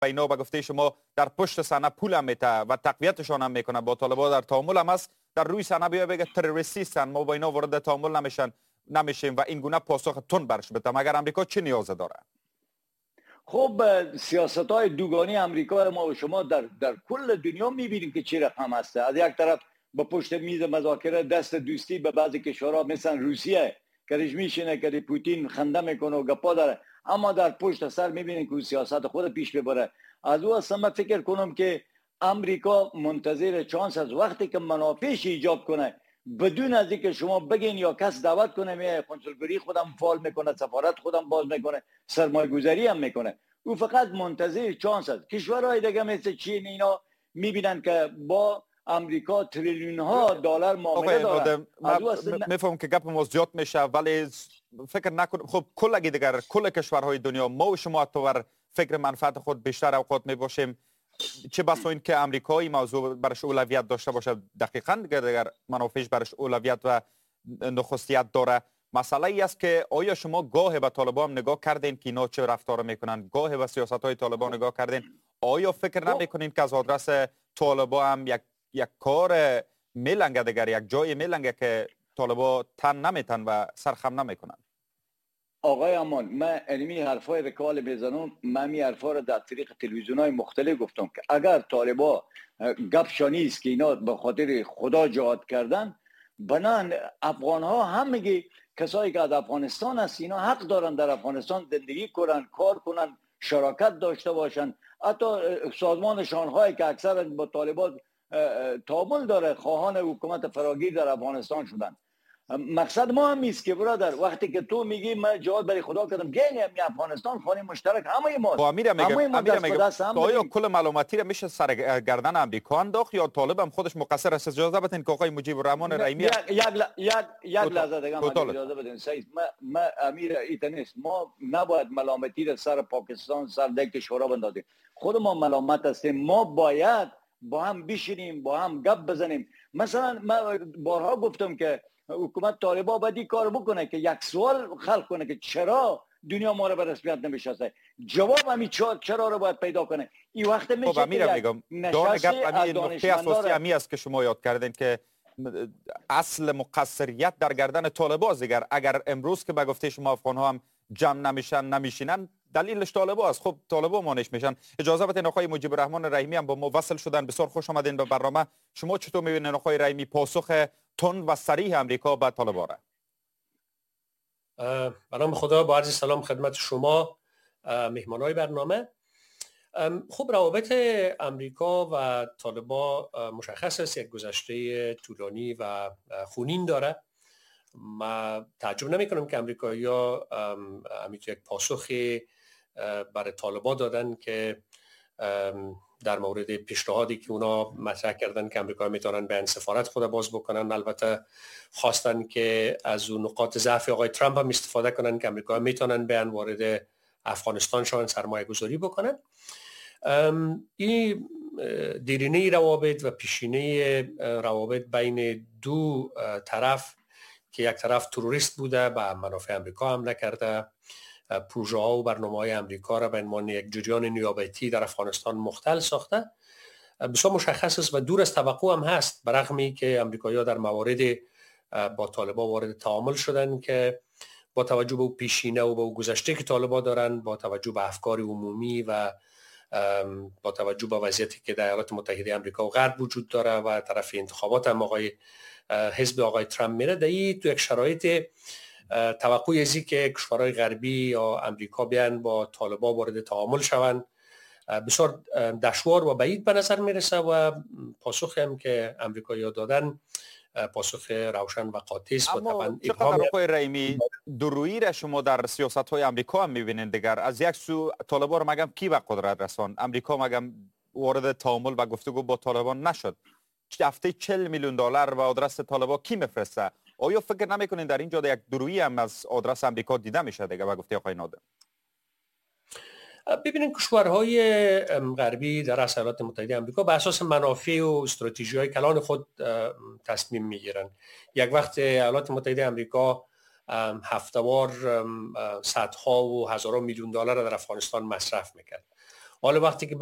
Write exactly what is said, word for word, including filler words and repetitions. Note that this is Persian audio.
و اینا به گفته شما در پشت صحنه پول هم میته و تقویتشان هم میکنه با طالبان در تعامل هم است، در روی صحنه بیا بگه تروریستی هستن، ما با اینا وارد تعامل نمیشن نمیشیم و این گونه پاسخ تون برش بده. مگر امریکا چه نیاز داره؟ خب سیاست‌های دوگانی امریکا ما و شما در در کل دنیا می‌بینیم که چه رقم هست. از یک طرف با پشت میز مذاکره دست دوستی به بعضی کشورها مثل روسیه کارش میشینه که پوتین خنده میکنه و گپا داره، اما در پشت سر می‌بینیم که سیاست خود پیش ببره. از او اصلا فکر کنم که امریکا منتظر چانس از وقتی که منافعش ایجاد کنه بدون از اینکه شما بگین یا کس دعوت کنه، میای کنسولگری خودم فعال میکنه، سفارت خودم باز میکنه، سرمایه گذاری هم میکنه. او فقط منتظر چانس است. کشورهای دیگه مثل چین اینا میبینن که با امریکا تریلیون ها دلار معامله دارن. میفهم که گپ ما زیاد میشه ولی فکر نکنم خب کل دیگر کل کشورهای دنیا ما و شما تو فکر منفعت خود بیشتر اوقات میباشیم، چه بسا این که امریکایی موضوع برش اولویت داشته باشه، دقیقاً دیگر منافعش برش اولویت و نخستیت داره. مسئله ای است که آیا شما گاه به طالبان نگاه کردین که اینا چه رفتار میکنن، گاه به سیاست های طالبان نگاه کردین؟ آیا فکر نمیکنین که از آدرس طالبان هم یک یک کار میلنگه دیگر، یک جای میلنگه که طالبان تن نمیتن و سرخم نمیکنن؟ آقای امان، من علمی حرفای رکال میزنم، من می حرفا رو در طریق تلویزیون های مختلف گفتم که اگر طالبا گپ نیست که اینا به خاطر خدا جهاد کردن، بنان افغان ها هم میگی کسایی که از افغانستان هست اینا حق دارن در افغانستان زندگی کنن، کار کنن، شراکت داشته باشن. حتی سازمان شانگهای که اکثر با طالبان تعامل داره، خواهان حکومت فراگیر در افغانستان شدن. مقصد ما هم است که برادر وقتی که تو میگی من جهاد برای خدا کردم، گنگ می افغانستان خانه مشترک همه ما با امیر میگم امیر میگم آیا کل معلوماتی رو میشه سر گردن امریکا انداخت یا طالب هم خودش مقصر است؟ اجازه بدین که آقای مجیب الرحمن رحیمی یک یک یک لحظه دیگه اجازه بدین سعید. ما ما امیر ایتنیست ما نباید ملامتی رو سر پاکستان سر دیگه کشورها بندازیم. خود ما ملامت هستیم، ما باید با هم بشینیم با هم گپ بزنیم. مثلا من بارها گفتم که حکومت طالبان باید این کار بکنه که یک سوال خلق کنه که چرا دنیا ما رو به رسمیت نمیشناسه، جواب همین چرا رو باید پیدا کنه. این وقت میشه خب که میگم نشست از دانشمندان امی است که شما یاد کردین که اصل مقصریت در گردن طالبان دیگر. اگر امروز که به گفته شما افغان ها هم جمع نمیشن نمیشینن دلیلش طالبان است. خب طالبان مانش میشن. اجازه بدین آقای مجیب الرحمن رحیمی هم با ما وصل شدن. بسیار خوش آمدین به برنامه. شما چطور میبینین آقای رحیمی پاسخ تند و صریح امریکا به طالبان را؟ به نام خدا، با عرض سلام خدمت شما مهمانای برنامه. خب روابط امریکا و طالبان مشخص است یک گذشته طولانی و خونین داره. ما تعجب نمی کنم که امریکایی‌ها همینطور یک پاسخی برای طالبان دادن که در مورد پیشنهادی که اونا مطرح کردن که امریکا میتونن به سفارت خود باز بکنن. البته خواستن که از اون نقاط ضعف آقای ترامپ هم استفاده کنن که امریکا میتونن بیان وارد افغانستان شون سرمایه گذاری بکنن. این دیرینه روابط و پیشینه روابط بین دو طرف که یک طرف تروریست بوده به منافع امریکا حمله کرده، پروژه ها و برنامه های امریکا را به عنوان یک جریان نیابتی در افغانستان مختل ساخته، بسیار مشخص است و دور از توقع هم هست، برغمی که امریکایی‌ها در موارد با طالبان وارد تعامل شدن که با توجه به پیشینه و به گذشته که طالبان دارن، با توجه به افکار عمومی و با توجه به وضعیتی که در ایالات متحده آمریکا و غرب وجود داره و طرف انتخابات هم آقای حزب آقای ترامپ میره، در این تو یک شرایط توقع ازی که کشورهای غربی یا امریکا بیان با طالبان وارد تعامل شوند بسیار دشوار و بعید به نظر میرسه و پاسخی هم که امریکایی‌ها دادن پاسخ روشن و قاطع است. اما و چقدر آقای رحیمی درویی را شما در سیاست‌های امریکا هم می‌بینید دیگر؟ از یک سو طالبان رو مگم کی به قدرت رساند؟ امریکا مگم وارد تعامل و گفتگو با طالبان نشد؟ هفته چهل میلیون دلار به آدرس طالبان کی میفرسته؟ آیا فکر نمی‌کنید در اینجا یک درویی هم از آدرس امریکا دیده میشه دیگه به گفته آقای نادم؟ ببینید کشورهای غربی در ایالات متحده آمریکا بر اساس منافع و استراتژی‌های کلان خود تصمیم میگیرن. یک وقت ایالات متحده آمریکا هفته‌وار صدها و هزاران میلیون دلار در افغانستان مصرف میکرد. حالا وقتی که